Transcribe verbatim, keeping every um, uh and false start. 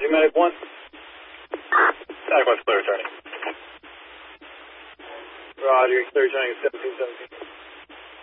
Medic one. Medic one's clear returning. Roger, clear returning at seventeen seventeen.